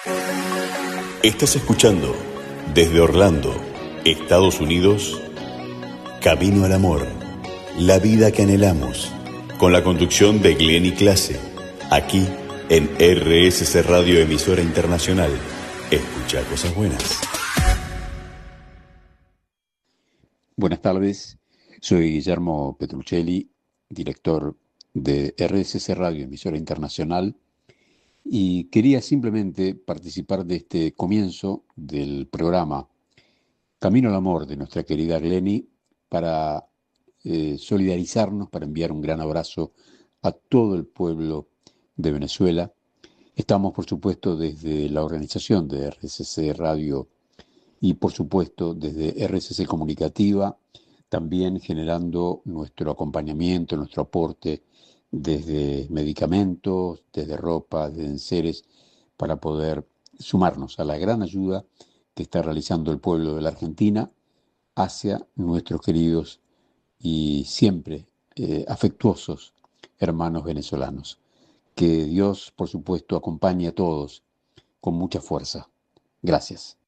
Estás escuchando desde Orlando, Estados Unidos, Camino al Amor, la vida que anhelamos, con la conducción de Glenny Clase, aquí en RSC Radio, emisora internacional. Escucha cosas buenas. Buenas tardes, soy Guillermo Petruccelli, director de RSC Radio, emisora internacional, y quería simplemente participar de este comienzo del programa Camino al Amor de nuestra querida Glenny para solidarizarnos, para enviar un gran abrazo a todo el pueblo de Venezuela. Estamos, por supuesto, desde la organización de RSC Radio y, por supuesto, desde RSC Comunicativa, también generando nuestro acompañamiento, nuestro aporte desde medicamentos, desde ropa, desde enseres, para poder sumarnos a la gran ayuda que está realizando el pueblo de la Argentina hacia nuestros queridos y siempre afectuosos hermanos venezolanos. Que Dios, por supuesto, acompañe a todos con mucha fuerza. Gracias.